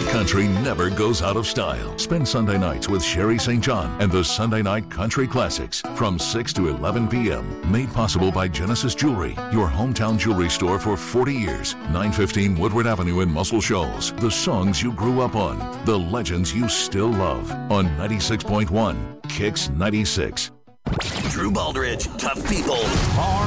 Country never goes out of style. Spend Sunday nights with Sherry St. John and the Sunday Night Country Classics from 6 to 11 p.m. Made possible by Genesis Jewelry, your hometown jewelry store for 40 years. 915 Woodward Avenue in Muscle Shoals. The songs you grew up on. The legends you still love. On 96.1 Kicks 96. Drew Baldridge, tough people. More